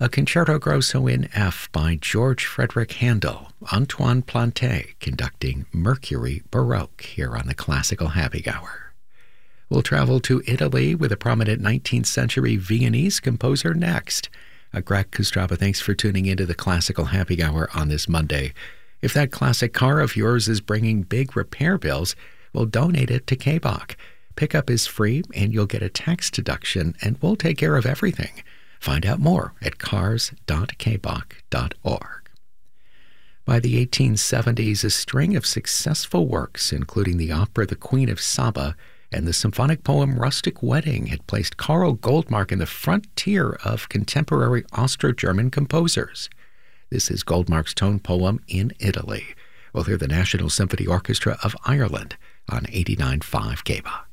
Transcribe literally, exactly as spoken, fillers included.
A Concerto Grosso in F by George Frederick Handel, Antoine Planté conducting Mercury Baroque here on the Classical Happy Hour. We'll travel to Italy with a prominent nineteenth century Viennese composer next. Uh, Greg Kustraba, thanks for tuning into the Classical Happy Hour on this Monday. If that classic car of yours is bringing big repair bills, we'll donate it to K B O C. Pickup is free and you'll get a tax deduction, and we'll take care of everything. Find out more at cars dot k b o c dot org. By the eighteen seventies, a string of successful works, including the opera The Queen of Saba and the symphonic poem Rustic Wedding, had placed Karl Goldmark in the frontier of contemporary Austro-German composers. This is Goldmark's tone poem In Italy. We'll hear the National Symphony Orchestra of Ireland on eighty-nine point five K B O C.